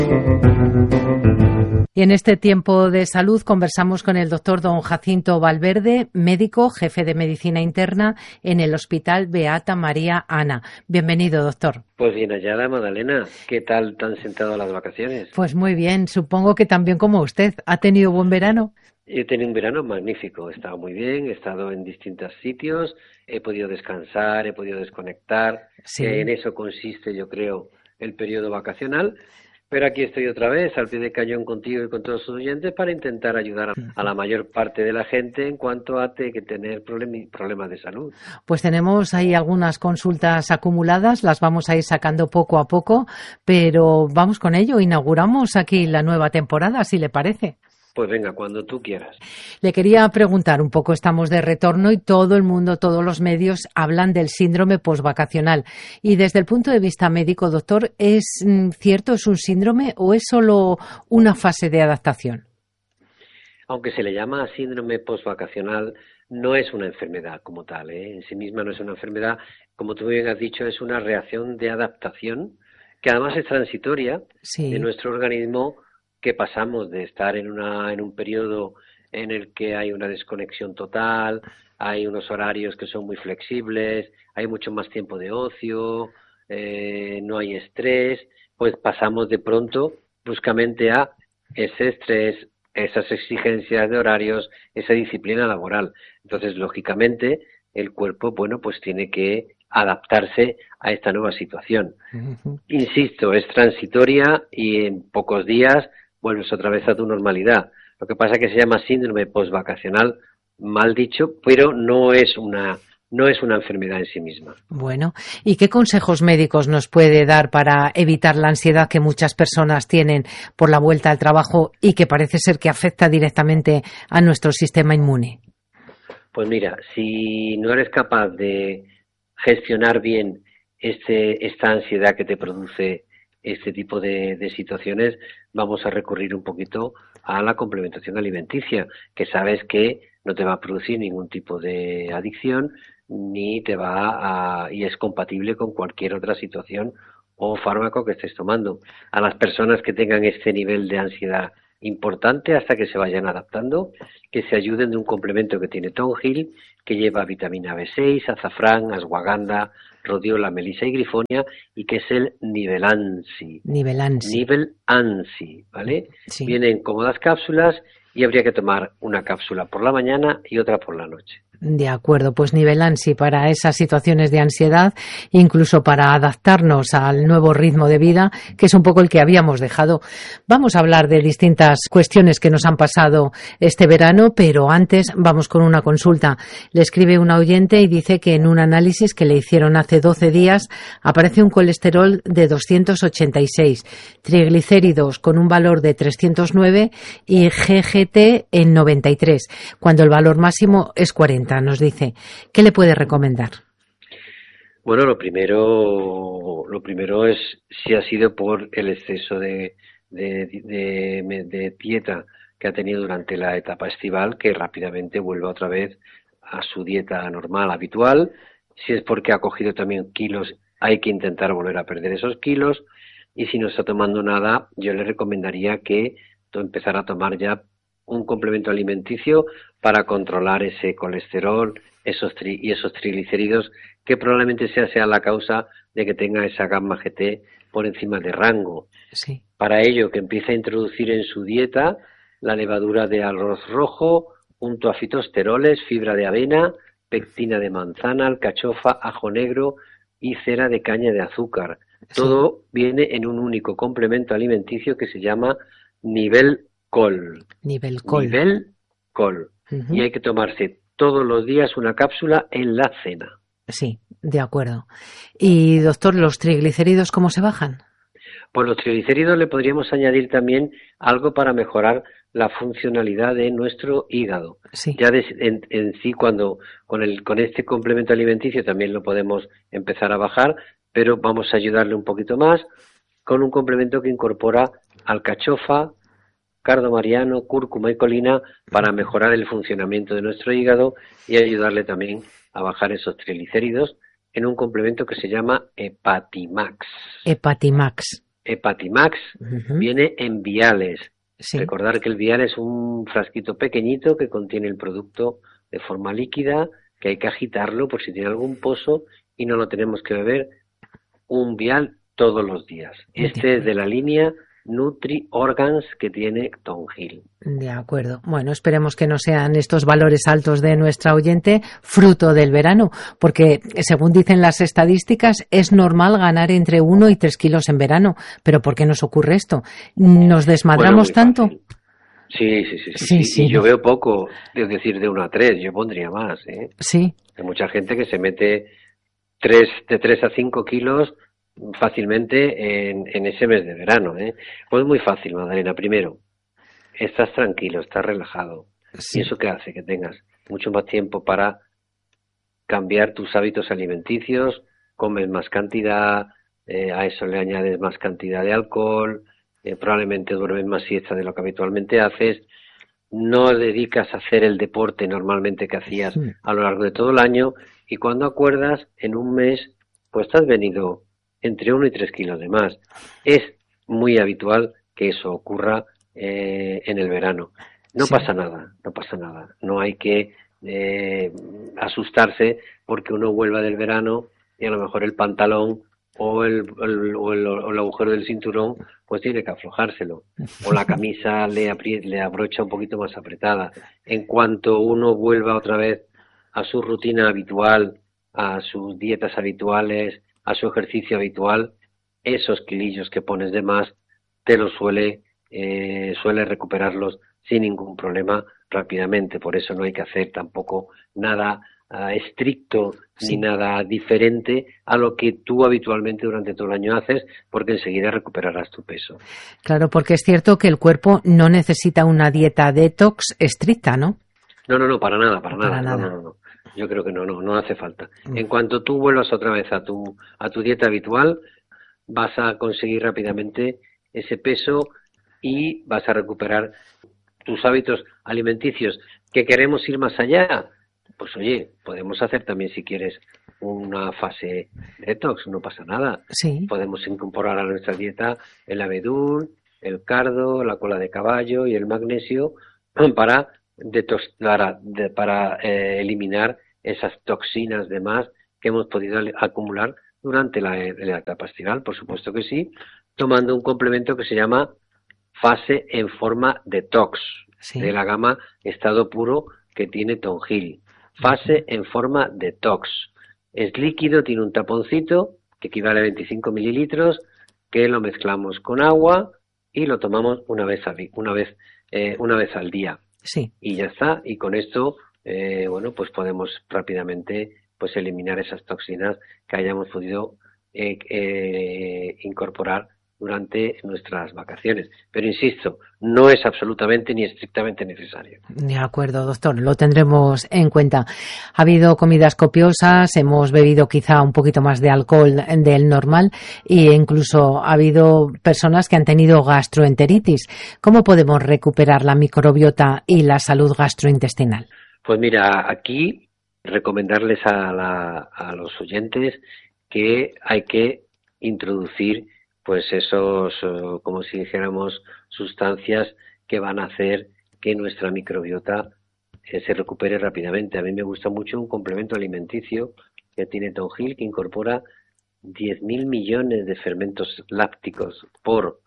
Y en este tiempo de salud conversamos con el doctor don Jacinto Valverde, médico, jefe de medicina interna en el Hospital Beata María Ana. Bienvenido, doctor. Pues bien hallada, Magdalena. ¿Qué tal te han sentado las vacaciones? Pues muy bien, supongo que también como usted. ¿Ha tenido buen verano? He tenido un verano magnífico, he estado muy bien, he estado en distintos sitios, he podido descansar, he podido desconectar. Sí. En eso consiste, yo creo, el periodo vacacional. Pero aquí estoy otra vez, al pie de cañón contigo y con todos sus oyentes, para intentar ayudar a la mayor parte de la gente en cuanto a que tener problemas de salud. Pues tenemos ahí algunas consultas acumuladas, las vamos a ir sacando poco a poco, pero vamos con ello, inauguramos aquí la nueva temporada, si le parece. Pues venga, cuando tú quieras. Le quería preguntar un poco, estamos de retorno y todo el mundo, todos los medios hablan del síndrome posvacacional. Y desde el punto de vista médico, doctor, ¿es cierto, es un síndrome o es solo una fase de adaptación? Aunque se le llama síndrome posvacacional, no es una enfermedad como tal, ¿eh? En sí misma no es una enfermedad. Como tú bien has dicho, es una reacción de adaptación que además es transitoria de nuestro organismo, que pasamos de estar en un periodo en el que hay una desconexión total, hay unos horarios que son muy flexibles, hay mucho más tiempo de ocio, no hay estrés, pues pasamos de pronto bruscamente a ese estrés, esas exigencias de horarios, esa disciplina laboral. Entonces, lógicamente, el cuerpo, bueno, pues tiene que adaptarse a esta nueva situación. Uh-huh. Insisto, es transitoria y en pocos días vuelves otra vez a tu normalidad. Lo que pasa es que se llama síndrome posvacacional, mal dicho, pero no es una enfermedad en sí misma. Bueno, ¿y qué consejos médicos nos puede dar para evitar la ansiedad que muchas personas tienen por la vuelta al trabajo y que parece ser que afecta directamente a nuestro sistema inmune? Pues mira, si no eres capaz de gestionar bien esta ansiedad que te produce este tipo de situaciones, vamos a recurrir un poquito a la complementación alimenticia, que sabes que no te va a producir ningún tipo de adicción ni y es compatible con cualquier otra situación o fármaco que estés tomando. A las personas que tengan este nivel de ansiedad importante hasta que se vayan adaptando, que se ayuden de un complemento que tiene Tongyl, que lleva vitamina B6, azafrán, ashwagandha, rodiola, melisa y grifonia, y que es el Nivelansi. Nivelansi, ¿vale? Sí. Viene en cómodas cápsulas y habría que tomar una cápsula por la mañana y otra por la noche. De acuerdo, pues Nivelansi para esas situaciones de ansiedad, incluso para adaptarnos al nuevo ritmo de vida, que es un poco el que habíamos dejado. Vamos a hablar de distintas cuestiones que nos han pasado este verano, pero antes vamos con una consulta. Le escribe una oyente y dice que en un análisis que le hicieron hace 12 días aparece un colesterol de 286, triglicéridos con un valor de 309 y GGT en 93, cuando el valor máximo es 40. Nos dice, ¿qué le puede recomendar? Bueno, lo primero es si ha sido por el exceso de dieta que ha tenido durante la etapa estival, que rápidamente vuelva otra vez a su dieta normal, habitual. Si es porque ha cogido también kilos, hay que intentar volver a perder esos kilos. Y si no está tomando nada, yo le recomendaría que empezara a tomar ya un complemento alimenticio para controlar ese colesterol y esos triglicéridos, que probablemente sea la causa de que tenga esa gamma GT por encima de rango. Sí. Para ello, que empiece a introducir en su dieta la levadura de arroz rojo, junto a fitosteroles, fibra de avena, pectina de manzana, alcachofa, ajo negro y cera de caña de azúcar. Sí. Todo viene en un único complemento alimenticio que se llama Nivel-Col. Uh-huh. Y hay que tomarse todos los días una cápsula en la cena. Sí, de acuerdo. Y doctor, ¿los triglicéridos cómo se bajan? Pues los triglicéridos le podríamos añadir también algo para mejorar la funcionalidad de nuestro hígado. Sí. Ya en sí, cuando con este complemento alimenticio también lo podemos empezar a bajar, pero vamos a ayudarle un poquito más con un complemento que incorpora alcachofa, cardo mariano, cúrcuma y colina para mejorar el funcionamiento de nuestro hígado y ayudarle también a bajar esos triglicéridos en un complemento que se llama Hepatimax. Hepatimax. Hepatimax viene en viales. Sí. Recordar que el vial es un frasquito pequeñito que contiene el producto de forma líquida, que hay que agitarlo por si tiene algún pozo y no lo tenemos que beber un vial todos los días. Este es de la línea Nutri Organs que tiene Tonjil. De acuerdo. Bueno, esperemos que no sean estos valores altos de nuestra oyente fruto del verano, porque según dicen las estadísticas es normal ganar entre 1 y 3 kilos en verano. Pero ¿por qué nos ocurre esto? ¿Nos desmadramos tanto? Sí. Yo veo poco, es decir, de 1 a 3, yo pondría más. Sí. Hay mucha gente que se mete de 3 a 5 kilos fácilmente en ese mes de verano. Pues muy fácil, Magdalena. Primero, estás tranquilo, estás relajado. Sí. ¿Y eso qué hace? Que tengas mucho más tiempo para cambiar tus hábitos alimenticios, comes más cantidad, a eso le añades más cantidad de alcohol, probablemente duermes más siesta de lo que habitualmente haces, no dedicas a hacer el deporte normalmente que hacías a lo largo de todo el año, y cuando acuerdas, en un mes, pues te has venido entre 1 y 3 kilos de más. Es muy habitual que eso ocurra en el verano. No pasa nada. No hay que asustarse porque uno vuelva del verano y a lo mejor el pantalón o el agujero del cinturón pues tiene que aflojárselo, o la camisa le abrocha un poquito más apretada. En cuanto uno vuelva otra vez a su rutina habitual, a sus dietas habituales, a su ejercicio habitual, esos kilillos que pones de más te los suele recuperarlos sin ningún problema rápidamente. Por eso no hay que hacer tampoco nada estricto ni nada diferente a lo que tú habitualmente durante todo el año haces, porque enseguida recuperarás tu peso. Claro, porque es cierto que el cuerpo no necesita una dieta detox estricta, ¿no? No, para nada. No. Yo creo que no hace falta. En cuanto tú vuelvas otra vez a tu dieta habitual, vas a conseguir rápidamente ese peso y vas a recuperar tus hábitos alimenticios. ¿Que queremos ir más allá? Pues oye, podemos hacer también, si quieres, una fase detox, no pasa nada. Sí. Podemos incorporar a nuestra dieta el abedul, el cardo, la cola de caballo y el magnesio para eliminar esas toxinas de más que hemos podido acumular durante la etapa estival, por supuesto que sí, tomando un complemento que se llama fase en forma detox, de la gama estado puro que tiene Tonjil. Fase en forma detox. Es líquido, tiene un taponcito que equivale a 25 mililitros, que lo mezclamos con agua y lo tomamos una vez al día. Sí. Y ya está. Y con esto, pues podemos rápidamente pues eliminar esas toxinas que hayamos podido incorporar durante nuestras vacaciones. Pero insisto, no es absolutamente ni estrictamente necesario. De acuerdo, doctor, lo tendremos en cuenta. Ha habido comidas copiosas, hemos bebido quizá un poquito más de alcohol del normal e incluso ha habido personas que han tenido gastroenteritis. ¿Cómo podemos recuperar la microbiota y la salud gastrointestinal? Pues mira, aquí recomendarles a los oyentes que hay que introducir pues esos, como si dijéramos, sustancias que van a hacer que nuestra microbiota se recupere rápidamente. A mí me gusta mucho un complemento alimenticio que tiene Tonjil, que incorpora 10.000 millones de fermentos lácticos por